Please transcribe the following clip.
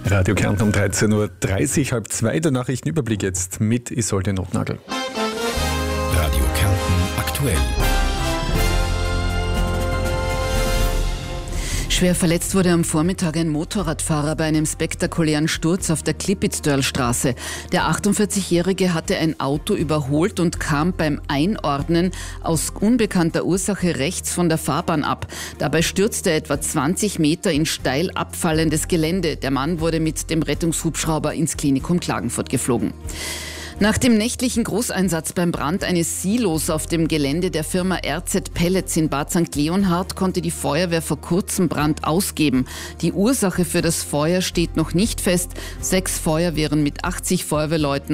Radio Kärnten um 13.30 Uhr, halb zwei, der Nachrichtenüberblick jetzt mit Isolde Notnagel. Radio Kärnten aktuell. Schwer verletzt wurde am Vormittag ein Motorradfahrer bei einem spektakulären Sturz auf der Klippitzdörlstraße. Der 48-Jährige hatte ein Auto überholt und kam beim Einordnen aus unbekannter Ursache rechts von der Fahrbahn ab. Dabei stürzte er etwa 20 Meter in steil abfallendes Gelände. Der Mann wurde mit dem Rettungshubschrauber ins Klinikum Klagenfurt geflogen. Nach dem nächtlichen Großeinsatz beim Brand eines Silos auf dem Gelände der Firma RZ Pellets in Bad St. Leonhard konnte die Feuerwehr vor kurzem Brand ausgeben. Die Ursache für das Feuer steht noch nicht fest. 6 Feuerwehren mit 80 Feuerwehrleuten